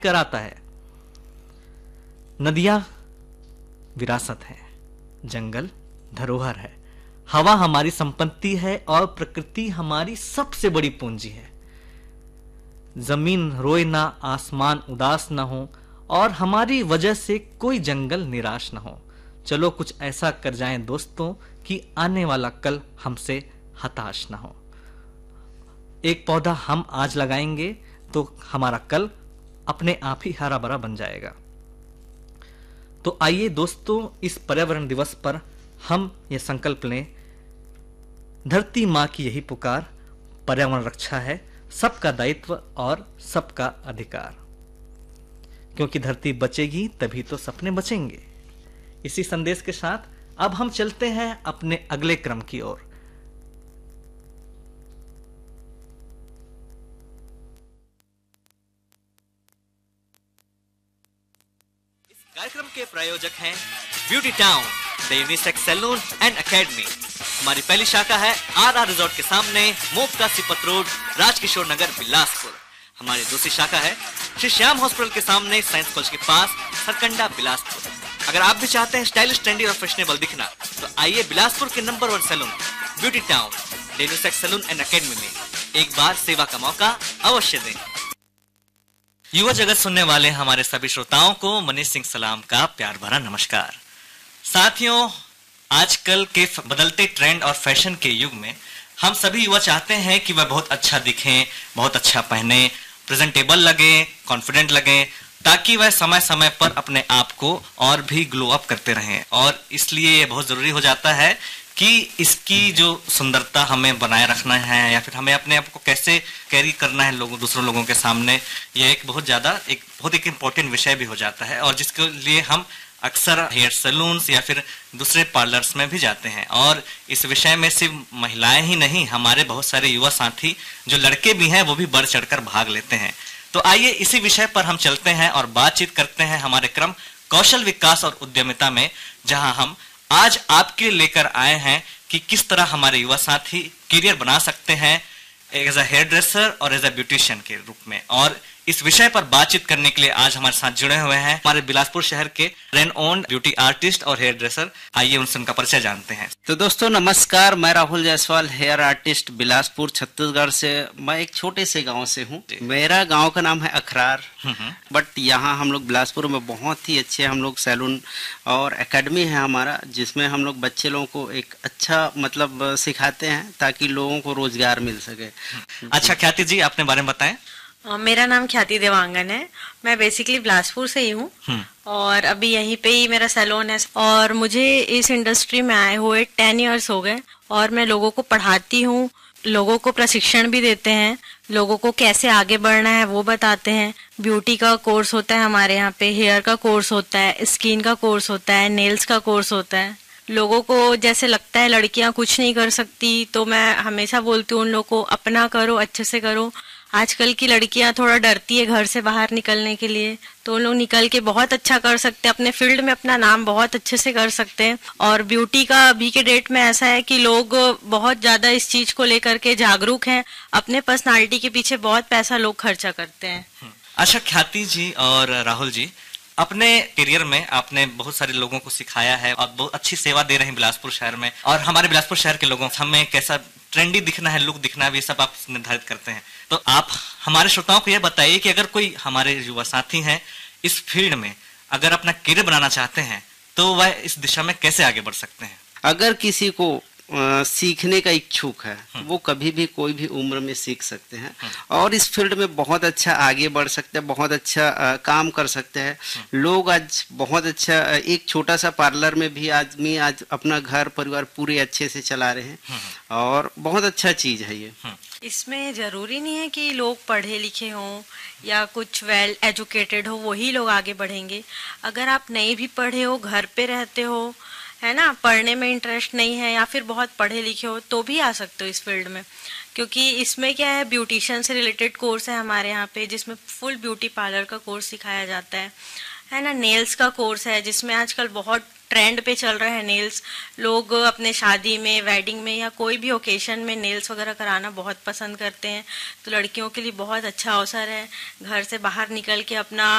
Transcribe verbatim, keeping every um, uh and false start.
कराता है। नदियां विरासत है, जंगल धरोहर है, हवा हमारी संपत्ति है और प्रकृति हमारी सबसे बड़ी पूंजी है। जमीन रोए ना, आसमान उदास ना हो और हमारी वजह से कोई जंगल निराश ना हो। चलो कुछ ऐसा कर जाएं दोस्तों कि आने वाला कल हमसे हताश ना हो। एक पौधा हम आज लगाएंगे तो हमारा कल अपने आप ही हरा भरा बन जाएगा। तो आइए दोस्तों, इस पर्यावरण दिवस पर हम ये संकल्प लें, धरती माँ की यही पुकार, पर्यावरण रक्षा है सबका दायित्व और सबका अधिकार। क्योंकि धरती बचेगी तभी तो सपने बचेंगे। इसी संदेश के साथ अब हम चलते हैं अपने अगले क्रम की ओर। इस कार्यक्रम के प्रायोजक हैं beauty town, the unisex salon and academy. हमारी पहली शाखा है आर आर रिजॉर्ट के सामने, मोपका सिपत रोड, राजकिशोर नगर, बिलासपुर। हमारी दूसरी शाखा है श्री श्याम हॉस्पिटल के सामने, साइंस कॉलेज के पास, सरकंडा, बिलासपुर। अगर आप भी चाहते हैं स्टाइलिश, ट्रेंडी और फैशनेबल दिखना, तो आइए बिलासपुर के number one salon beauty town, the unisex salon and academy में एक बार सेवा का मौका अवश्य दें। युवा जगत सुनने वाले हमारे सभी श्रोताओं को मनीष सिंह सलाम का प्यार भरा नमस्कार। साथियों, आजकल के बदलते ट्रेंड और फैशन के युग में हम सभी युवा चाहते हैं कि वह बहुत अच्छा दिखें, बहुत अच्छा पहने, प्रेजेंटेबल लगे, कॉन्फिडेंट लगे, ताकि वह समय समय पर अपने आप को और भी ग्लो अप करते रहें। और इसलिए ये बहुत जरूरी हो जाता है कि इसकी जो सुंदरता हमें बनाए रखना है या फिर हमें अपने आप को कैसे कैरी करना है लोगों दूसरों लोगों के सामने, यह एक बहुत ज्यादा एक बहुत एक इम्पोर्टेंट विषय भी हो जाता है। और जिसके लिए हम अक्सर हेयर सैलून्स या फिर दूसरे पार्लर्स में भी जाते हैं। और इस विषय में सिर्फ महिलाएं ही नहीं, हमारे बहुत सारे युवा साथी जो लड़के भी हैं वो भी बढ़ चढ़कर भाग लेते हैं। तो आइए इसी विषय पर हम चलते हैं और बातचीत करते हैं हमारे क्रम कौशल विकास और उद्यमिता में, जहां हम आज आपके लेकर आए हैं कि किस तरह हमारे युवा साथी करियर बना सकते हैं एज अ हेयर ड्रेसर और एज अ ब्यूटिशियन के रूप में। और इस विषय पर बातचीत करने के लिए आज हमारे साथ जुड़े हुए हैं हमारे बिलासपुर शहर के रेन ओन्ड ब्यूटी आर्टिस्ट और हेयर ड्रेसर। आइए उनसे उनका परिचय जानते हैं। तो दोस्तों नमस्कार, मैं राहुल जायसवाल, हेयर आर्टिस्ट, बिलासपुर छत्तीसगढ़ से। मैं एक छोटे से गांव से हूं। मेरा गांव का नाम है अखरार, बट यहाँ हम लोग बिलासपुर में बहुत ही अच्छे हम लोग सैलून और एकेडमी है हमारा, जिसमें हम लोग बच्चे लोगों को एक अच्छा मतलब सिखाते हैं ताकि लोगों को रोजगार मिल सके। अच्छा ख्याति जी, अपने बारे में बताएं। Uh, मेरा नाम ख्याति देवांगन है। मैं बेसिकली बिलासपुर से ही हूँ और अभी यहीं पे ही मेरा सैलून है। और मुझे इस इंडस्ट्री में आए हुए टेन इयर्स हो गए और मैं लोगों को पढ़ाती हूँ, लोगों को प्रशिक्षण भी देते हैं, लोगों को कैसे आगे बढ़ना है वो बताते हैं। ब्यूटी का कोर्स होता है हमारे यहाँ पे, हेयर का कोर्स होता है, स्किन का कोर्स होता है, नेल्स का कोर्स होता है। लोगों को जैसे लगता है लड़कियां कुछ नहीं कर सकती, तो मैं हमेशा बोलती हूँ उन लोगों को अपना करो, अच्छे से करो। आजकल की लड़कियां थोड़ा डरती है घर से बाहर निकलने के लिए, तो लोग निकल के बहुत अच्छा कर सकते हैं, अपने फील्ड में अपना नाम बहुत अच्छे से कर सकते हैं। और ब्यूटी का अभी के डेट में ऐसा है कि लोग बहुत ज्यादा इस चीज को लेकर के जागरूक हैं, अपने पर्सनालिटी के पीछे बहुत पैसा लोग खर्चा करते हैं। अच्छा ख्याति जी और राहुल जी, अपने करियर में आपने बहुत सारे लोगों को सिखाया है और बहुत अच्छी सेवा दे रहे हैं बिलासपुर शहर में। और हमारे बिलासपुर शहर के लोगों हमें कैसा ट्रेंडी दिखना है, लुक दिखना है, ये सब आप निर्धारित करते हैं। तो आप हमारे श्रोताओं को यह बताइए कि अगर कोई हमारे युवा साथी हैं इस फील्ड में, अगर अपना करियर बनाना चाहते हैं तो वह इस दिशा में कैसे आगे बढ़ सकते हैं? अगर किसी को आ, सीखने का इच्छुक है, वो कभी भी कोई भी उम्र में सीख सकते हैं और इस फील्ड में बहुत अच्छा आगे बढ़ सकते हैं, बहुत अच्छा आ, काम कर सकते हैं। लोग आज बहुत अच्छा, एक छोटा सा पार्लर में भी आदमी आज अपना घर परिवार पूरे अच्छे से चला रहे हैं और बहुत अच्छा चीज है ये। इसमें जरूरी नहीं है कि लोग पढ़े लिखे हों या कुछ वेल एजुकेटेड हो वही लोग आगे बढ़ेंगे। अगर आप नहीं भी पढ़े हो, घर पे रहते हो, है ना, पढ़ने में इंटरेस्ट नहीं है या फिर बहुत पढ़े लिखे हो, तो भी आ सकते हो इस फील्ड में। क्योंकि इसमें क्या है, ब्यूटिशियन से रिलेटेड कोर्स है हमारे यहाँ पे, जिसमें फुल ब्यूटी पार्लर का कोर्स सिखाया जाता है है ना, नेल्स का कोर्स है जिसमें आजकल बहुत ट्रेंड पे चल रहा है नेल्स। लोग अपने शादी में, वेडिंग में या कोई भी ओकेशन में नेल्स वगैरह कराना बहुत पसंद करते हैं। तो लड़कियों के लिए बहुत अच्छा अवसर है घर से बाहर निकल के अपना